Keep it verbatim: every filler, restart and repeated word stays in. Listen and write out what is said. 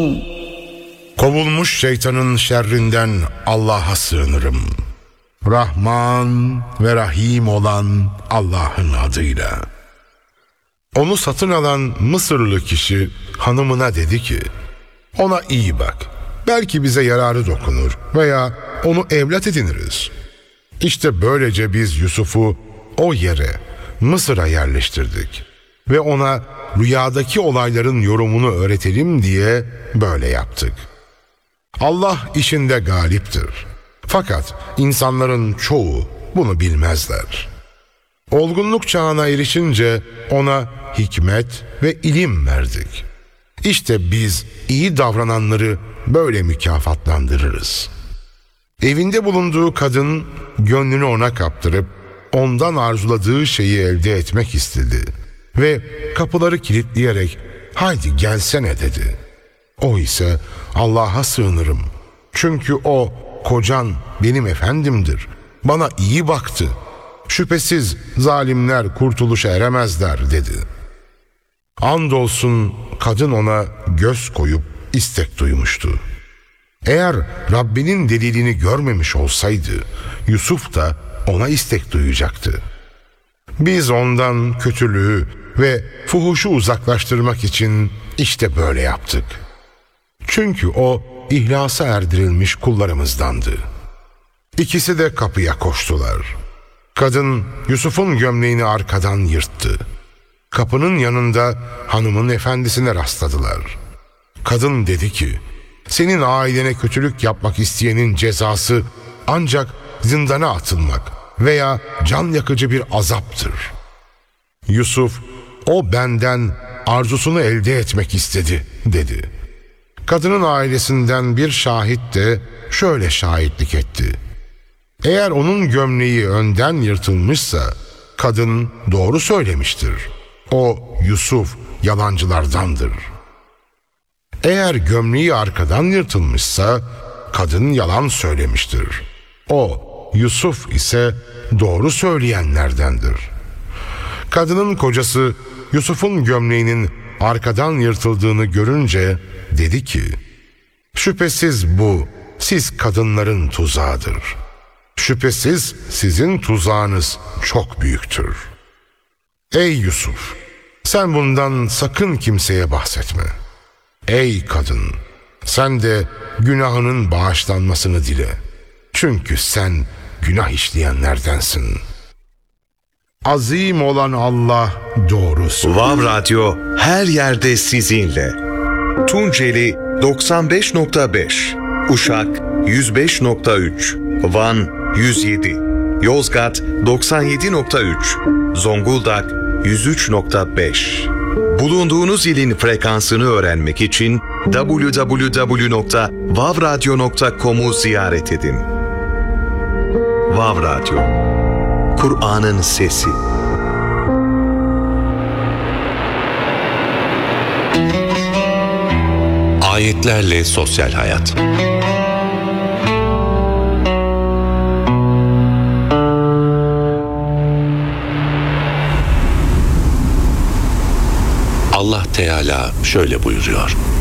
Kovulmuş şeytanın şerrinden Allah'a sığınırım. Rahman ve Rahim olan Allah'ın adıyla. Onu satın alan Mısırlı kişi hanımına dedi ki, ona iyi bak, belki bize yararı dokunur veya onu evlat ediniriz. İşte böylece biz Yusuf'u o yere, Mısır'a yerleştirdik ve ona rüyadaki olayların yorumunu öğretelim diye böyle yaptık. Allah işinde galiptir. Fakat insanların çoğu bunu bilmezler. Olgunluk çağına erişince ona hikmet ve ilim verdik. İşte biz iyi davrananları böyle mükafatlandırırız. Evinde bulunduğu kadın gönlünü ona kaptırıp ondan arzuladığı şeyi elde etmek istedi ve kapıları kilitleyerek haydi gelsene dedi. O ise Allah'a sığınırım. Çünkü o kocan benim efendimdir. Bana iyi baktı. Şüphesiz zalimler kurtuluşa eremezler dedi. Andolsun kadın ona göz koyup istek duymuştu. Eğer Rabbinin delilini görmemiş olsaydı Yusuf da ona istek duyacaktı. Biz ondan kötülüğü ve fuhuşu uzaklaştırmak için işte böyle yaptık. Çünkü o ihlasa erdirilmiş kullarımızdandı. İkisi de kapıya koştular. Kadın Yusuf'un gömleğini arkadan yırttı. Kapının yanında hanımın efendisine rastladılar. Kadın dedi ki, senin ailene kötülük yapmak isteyenin cezası ancak zindana atılmak veya can yakıcı bir azaptır. Yusuf, o benden arzusunu elde etmek istedi dedi. Kadının ailesinden bir şahit de şöyle şahitlik etti. Eğer onun gömleği önden yırtılmışsa kadın doğru söylemiştir. O Yusuf yalancılardandır. Eğer gömleği arkadan yırtılmışsa kadın yalan söylemiştir. O Yusuf ise doğru söyleyenlerdendir. Kadının kocası Yusuf'un gömleğinin arkadan yırtıldığını görünce dedi ki, şüphesiz bu siz kadınların tuzağıdır. Şüphesiz sizin tuzağınız çok büyüktür. Ey Yusuf, sen bundan sakın kimseye bahsetme. Ey kadın, sen de günahının bağışlanmasını dile. Çünkü sen günah işleyenlerdensin. Azim olan Allah doğru söylüyor. Vav Radyo her yerde sizinle. Tunceli doksan beş nokta beş, Uşak yüz beş nokta üç, Van yüz yedi, Yozgat doksan yedi nokta üç, Zonguldak yüz üç nokta beş. Bulunduğunuz ilin frekansını öğrenmek için double-u double-u double-u nokta vav radyo nokta com'u ziyaret edin. Vav Radyo, Kur'an'ın sesi. Ayetlerle Sosyal Hayat. Allah Teala şöyle buyuruyor: